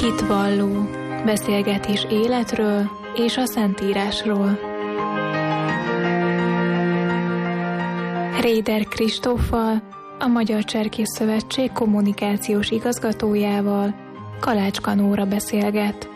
Hitvalló, beszélgetés életről és a Szentírásról. Réder Kristóffal, a Magyar Cserkész Szövetség kommunikációs igazgatójával Kalács Kanóra beszélget.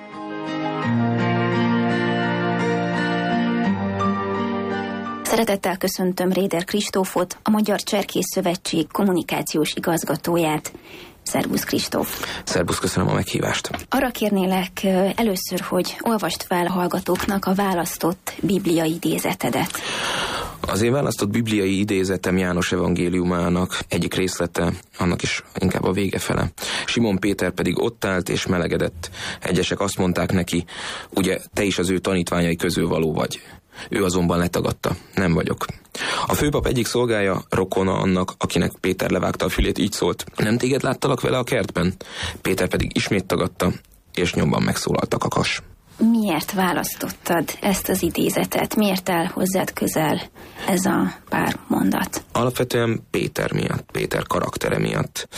Szeretettel köszöntöm Réder Kristófot, a Magyar Cserkész Szövetség kommunikációs igazgatóját. Szervusz, Kristóf! Szervusz, köszönöm a meghívást! Arra kérnélek először, hogy olvasd fel a hallgatóknak a választott bibliai idézetedet. Az én választott bibliai idézetem János evangéliumának egyik részlete, annak is inkább a vége fele. Simon Péter pedig ott állt és melegedett. Egyesek azt mondták neki, ugye te is az ő tanítványai közül való vagy. Ő azonban letagadta, nem vagyok. A főpap egyik szolgája, rokona annak, akinek Péter levágta a fülét, így szólt, nem téged láttalak vele a kertben? Péter pedig ismét tagadta, és nyomban megszólalt a kakas. Miért választottad ezt az idézetet? Miért áll hozzád közel ez a pár mondat? Alapvetően Péter miatt, Péter karaktere miatt.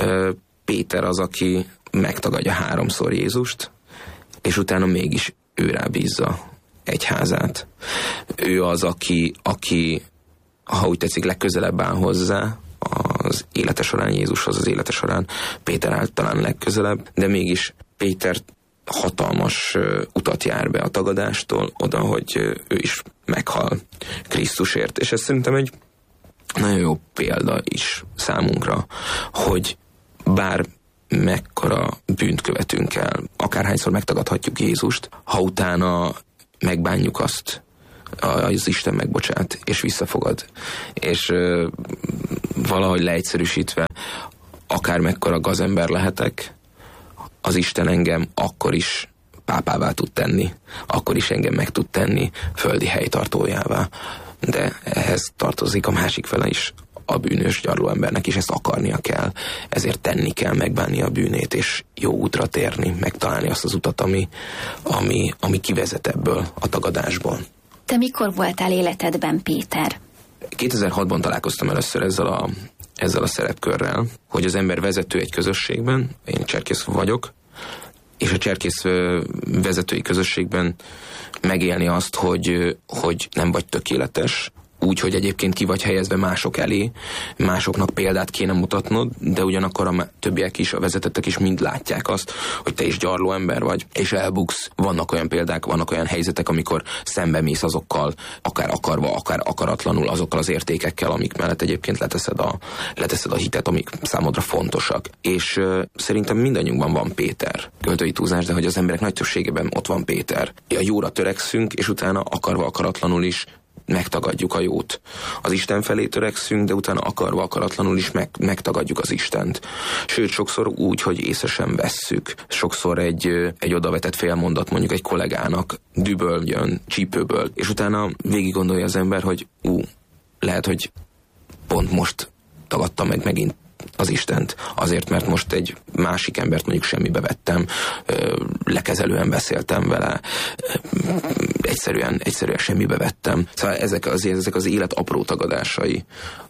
Péter az, aki megtagadja 3-szor Jézust, és utána mégis ő rábízza egyházát. Ő az, aki, ha úgy tetszik, legközelebb áll hozzá az élete során Jézushoz, az élete során Péter áll talán legközelebb, de mégis Péter hatalmas utat jár be a tagadástól oda, hogy ő is meghal Krisztusért. És ez szerintem egy nagyon jó példa is számunkra, hogy bár mekkora bűnt követünk el, akárhányszor megtagadhatjuk Jézust, ha utána megbánjuk azt, az Isten megbocsát, és visszafogad. És valahogy leegyszerűsítve, akár mekkora gazember lehetek, az Isten engem akkor is pápává tud tenni, akkor is engem meg tud tenni földi helytartójává. De ehhez tartozik a másik fele is, a bűnös gyarló embernek is ezt akarnia kell, ezért tenni kell, megbánni a bűnét, és jó útra térni, megtalálni azt az utat, ami kivezet ebből a tagadásból. Te mikor voltál életedben Péter? 2006-ban találkoztam először ezzel a szerepkörrel, hogy az ember vezető egy közösségben, én cserkész vagyok, és a cserkész vezetői közösségben megélni azt, hogy nem vagy tökéletes, úgy, hogy egyébként ki vagy helyezve mások elé, másoknak példát kéne mutatnod, de ugyanakkor a többiek is, a vezetettek is mind látják azt, hogy te is gyarló ember vagy, és elbuksz. Vannak olyan példák, vannak olyan helyzetek, amikor szembe mész azokkal, akár akarva, akár akaratlanul, azokkal az értékekkel, amik mellett egyébként leteszed a hitet, amik számodra fontosak. És szerintem mindannyiunkban van Péter. Költői túlzás, de hogy az emberek nagy többségében ott van Péter. A jóra törekszünk, és utána akarva, akaratlanul is megtagadjuk a jót. Az Isten felé törekszünk, de utána akarva, akaratlanul is megtagadjuk az Istent. Sőt, sokszor úgy, hogy észre sem vesszük. Sokszor egy odavetett félmondat mondjuk egy kollégának düböl jön, csípőből, és utána végig gondolja az ember, hogy lehet, hogy pont most tagadtam meg megint az Istent, azért, mert most egy másik embert mondjuk semmibe vettem, lekezelően beszéltem vele, egyszerűen semmibe vettem. Szóval ezek az élet apró tagadásai,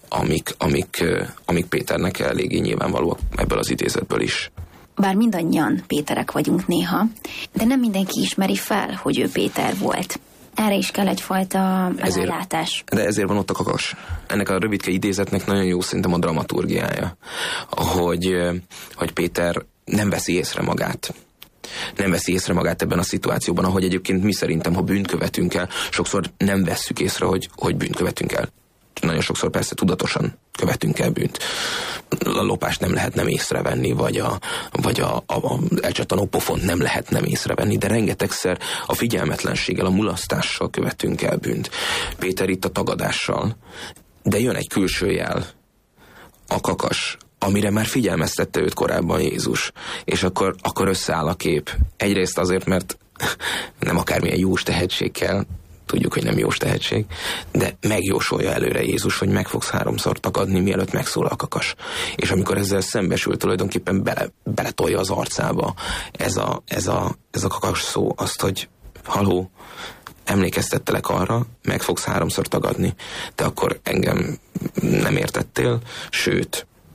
amik Péternek eléggé nyilvánvalóak ebből az idézetből is. Bár mindannyian Péterek vagyunk néha, de nem mindenki ismeri fel, hogy ő Péter volt. Erre is kell egyfajta belátás. De ezért van ott a kakas. Ennek a rövidke idézetnek nagyon jó szerintem a dramaturgiája, hogy Péter nem veszi észre magát. Nem veszi észre magát ebben a szituációban, ahogy egyébként mi szerintem, ha bűnt követünk el, sokszor nem vesszük észre, hogy bűnt követünk el. Nagyon sokszor persze tudatosan követünk el bűnt. A lopást nem lehet nem észrevenni, vagy a elcsattanó pofont nem lehet nem észrevenni, de rengetegszer a figyelmetlenséggel, a mulasztással követünk el bűnt. Péter itt a tagadással, de jön egy külső jel, a kakas, amire már figyelmeztette őt korábban Jézus, és akkor összeáll a kép. Egyrészt azért, mert nem akármilyen jós tehetség kell, tudjuk, hogy nem jós tehetség, de megjósolja előre Jézus, hogy meg fogsz 3-szor tagadni, mielőtt megszólal a kakas. És amikor ezzel szembesül, tulajdonképpen beletolja az arcába ez a kakas szó, azt, hogy haló, emlékeztettelek arra, meg fogsz 3-szor tagadni, de akkor engem nem értettél, sőt,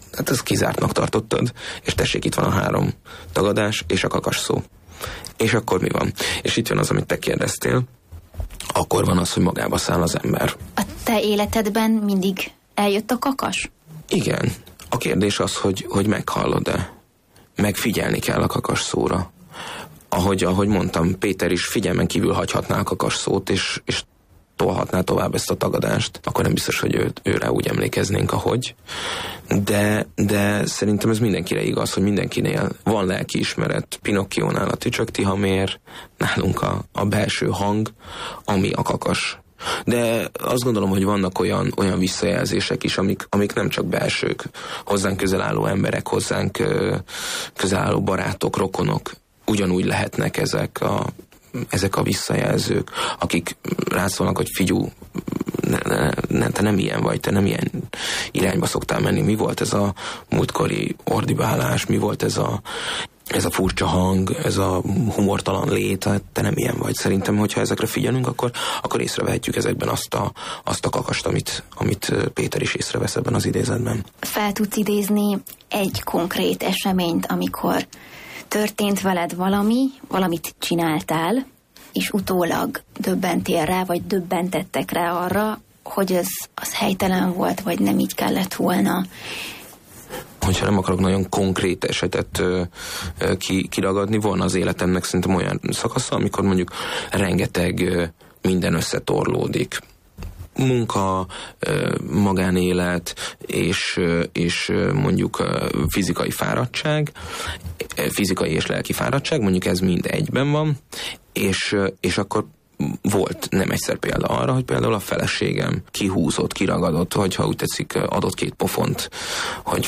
hát ezt kizártnak tartottad, és tessék, itt van a 3 tagadás, és a kakas szó. És akkor mi van? És itt jön az, amit te kérdeztél, akkor van az, hogy magába száll az ember. A te életedben mindig eljött a kakas? Igen. A kérdés az, hogy meghallod-e. Megfigyelni kell a kakas szóra. Ahogy mondtam, Péter is figyelmen kívül hagyhatná a kakas szót, és tolhatná tovább ezt a tagadást, akkor nem biztos, hogy őre úgy emlékeznénk, ahogy. De szerintem ez mindenkire igaz, hogy mindenkinél van lelkiismeret. Pinokkiónál a tücsök tihamér, nálunk a belső hang, ami a kakas. De azt gondolom, hogy vannak olyan visszajelzések is, amik nem csak belsők, hozzánk közel álló emberek, hozzánk közel álló barátok, rokonok, ugyanúgy lehetnek ezek a visszajelzők, akik rászólnak, hogy figyú, te nem ilyen vagy, te nem ilyen irányba szoktál menni. Mi volt ez a múltkori ordibálás, mi volt ez a furcsa hang, ez a humortalan lét, te nem ilyen vagy. Szerintem, hogyha ezekre figyelünk, akkor észrevehetjük ezekben azt a kakast, amit Péter is észrevesz ebben az idézetben. Fel tudsz idézni egy konkrét eseményt, amikor történt veled valamit csináltál, és utólag döbbentél rá, vagy döbbentettek rá arra, hogy az helytelen volt, vagy nem így kellett volna. Hogyha nem akarok nagyon konkrét esetet kiragadni, volna az életemnek szerintem olyan szakasza, amikor mondjuk rengeteg minden összetorlódik. Munka, magánélet és mondjuk fizikai fáradtság, fizikai és lelki fáradtság, mondjuk ez mind egyben van, és akkor volt nem egyszer példa arra, hogy például a feleségem kihúzott, kiragadott, hogyha úgy tetszik, adott 2 pofont, hogy